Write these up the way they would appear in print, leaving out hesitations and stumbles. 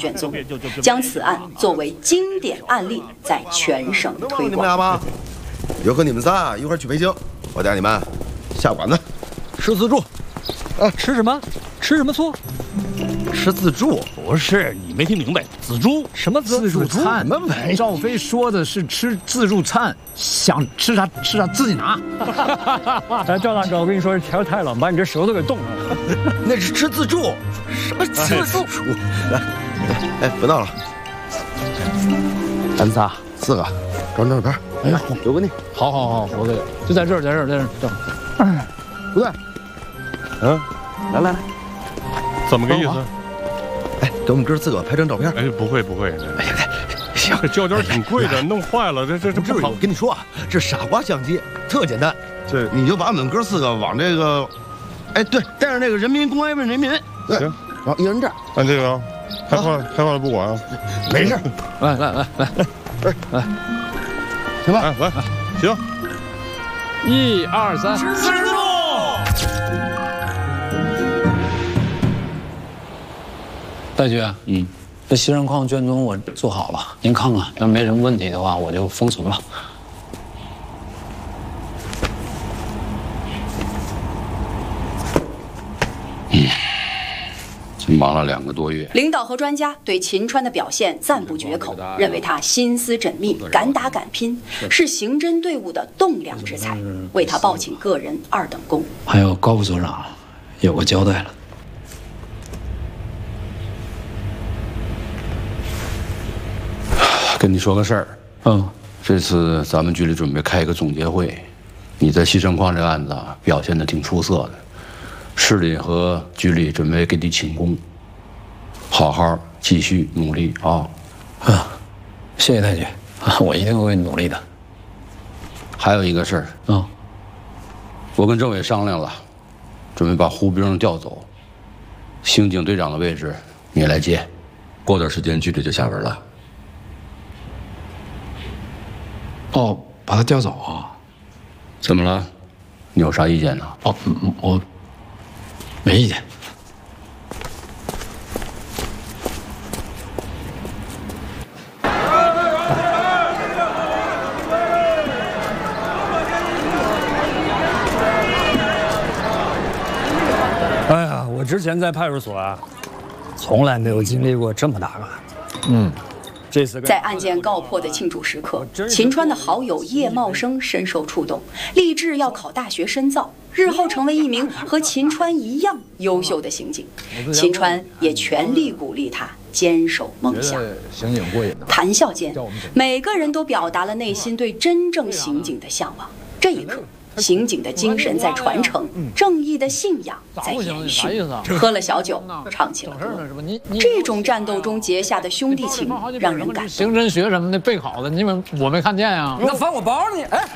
卷宗，将此案作为经典案例在全省推广。 你们俩吧，约和你们仨一块去北京，我带你们下馆子，吃自助。 吃什么？吃什么醋？ 吃自助？ 不是，你没听明白，自助什么自助餐？ 什么玩意？ 赵飞说的是吃自助餐，想吃啥吃啥，自己拿。 哎，赵大哥，我跟你说，天太冷，把你这舌头给冻了。 那是吃自助，什么自助？来，哎，不闹了，咱仨4个，找照片。哎呀，有个你。 好，我给，就在这儿，在这儿。不对， 来， 怎么个意思？ 哎，给我们哥4个拍张照片。 哎，不会， 哎呀，行， 这胶卷挺贵的，弄坏了，这不好。 我跟你说啊，这傻瓜相机特简单， 这你就把我们哥4个往这个，哎，对，带上那个人民公安问人民。对， 行， 然后一人这儿。 按这个啊，害怕了不管啊。 没事。 来， 行吧？ 来，行。 1、2、3， 自助。 大局，这西山矿卷宗我做好了，您看看，要没什么问题的话，我就封存了。 忙了2个多月， 领导和专家对秦川的表现赞不绝口，认为他心思缜密、敢打敢拼，是刑侦队伍的栋梁之才，为他报请个人2等功。 还有高副所长有个交代了。 跟你说个事儿，这次咱们局里准备开一个总结会，你在西山矿这案子表现得挺出色的。 市里和局里准备给你请功，好好继续努力啊！ 谢谢太局，我一定会努力的。 还有一个事儿，我跟政委商量了，准备把胡兵调走，刑警队长的位置你来接，过段时间局里就下文了。 哦，把他调走啊？ 怎么了？你有啥意见呢？ 我。 没意见。 哎呀，我之前在派出所啊，从来没有经历过这么大个案。这次在案件告破的庆祝时刻，秦川的好友叶茂生深受触动，立志要考大学深造，日后成为一名和秦川一样优秀的刑警。秦川也全力鼓励他坚守梦想。 刑警过瘾的。 谈笑间，每个人都表达了内心对真正刑警的向往。这一刻，刑警的精神在传承，正义的信仰在延续。喝了小酒，唱起了歌。这种战斗中结下的兄弟情，让人感动。 刑侦学什么的备考的，我没看见呀。 那翻我包你！哎，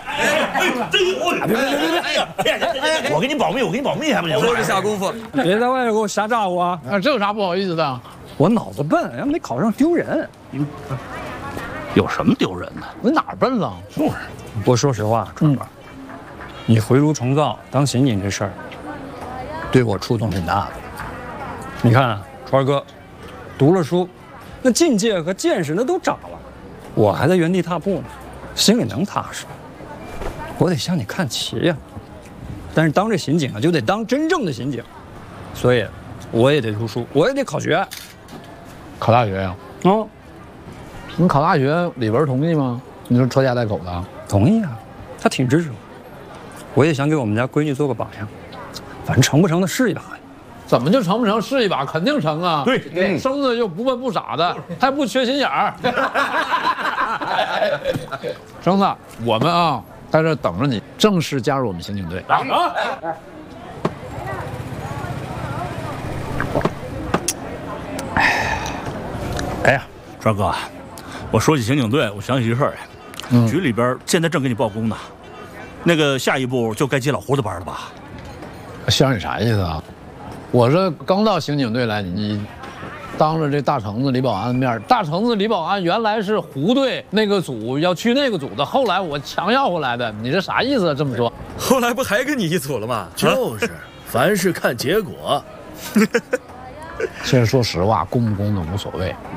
别！我给你保密，还不行？ 我这下功夫，别在外面给我瞎咋呼啊！ 这有啥不好意思的？ 我脑子笨，要没考上丢人。 有什么丢人的？ 我哪儿笨了？ 就是。不过说实话，川哥。你回炉重造当刑警这事儿，对我触动挺大的。你看，川哥，读了书，那境界和见识那都长了，我还在原地踏步呢，心里能踏实。我得向你看齐呀。但是当这刑警啊，就得当真正的刑警，所以我也得读书，我也得考学。 考大学呀？你考大学，李文同意吗？你说拖家带口的？ 同意啊，他挺支持我。我也想给我们家闺女做个榜样，反正成不成的试一把。 怎么就成不成试一把？肯定成啊！ 对， 生的又不笨不傻的，还不缺心眼儿。生子，我们啊在这等着你正式加入我们刑警队。 哎呀，川哥，我说起刑警队，我想起一事儿来，局里边现在正给你报功呢。那个下一步就该接老胡的班了吧？ 乡里啥意思啊？我这刚到刑警队来，你当着这大橙子李保安的面，大橙子李保安原来是胡队那个组要去那个组的，后来我强要回来的，你这啥意思啊？这么说， 后来不还跟你一组了吗？就是，凡事看结果。 其实说实话，公不公的无所谓。